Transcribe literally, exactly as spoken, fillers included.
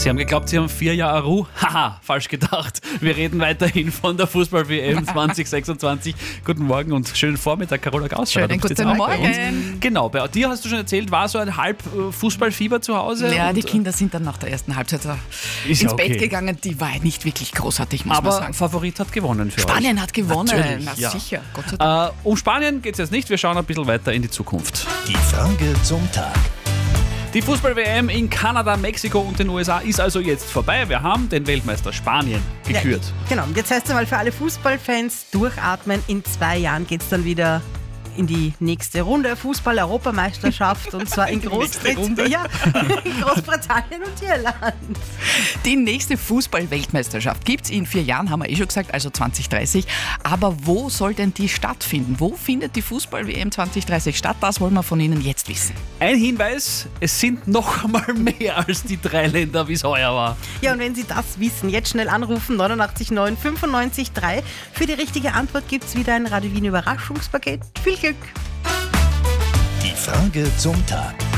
Sie haben geglaubt, Sie haben vier Jahre Ruhe. Haha, falsch gedacht. Wir reden weiterhin von der Fußball-W M zwanzig sechsundzwanzig. Guten Morgen und schönen Vormittag, Carola Gaußschreiber. Schönen guten Morgen. Genau, bei dir hast du schon erzählt, war so ein halb Fußballfieber zu Hause? Ja, und die Kinder sind dann nach der ersten Halbzeit ist ins ja okay. Bett gegangen. Die war nicht wirklich großartig, muss Aber man sagen. Favorit hat gewonnen für Spanien euch. hat gewonnen. Natürlich, Na ja. sicher, Gott sei Dank. Äh, um Spanien geht es jetzt nicht, wir schauen ein bisschen weiter in die Zukunft. Die Frage zum Tag. Die Fußball-W M in Kanada, Mexiko und den U S A ist also jetzt vorbei. Wir haben den Weltmeister Spanien gekürt. Ja, genau, jetzt heißt es einmal für alle Fußballfans durchatmen. In zwei Jahren geht es dann wieder in die nächste Runde Fußball-Europameisterschaft und zwar in, Großbrit- ja, in Großbritannien und Irland. Die nächste Fußball-Weltmeisterschaft gibt es in vier Jahren, haben wir eh schon gesagt, also zwanzig dreißig. Aber wo soll denn die stattfinden? Wo findet die Fußball-W M zwanzig dreißig statt? Das wollen wir von Ihnen jetzt wissen. Ein Hinweis, es sind noch einmal mehr als die drei Länder, wie es heuer war. Ja, und wenn Sie das wissen, jetzt schnell anrufen, neunundachtzig neun fünfundneunzig drei. Für die richtige Antwort gibt es wieder ein Radio Wien Überraschungspaket. Viel Glück! Die Frage zum Tag.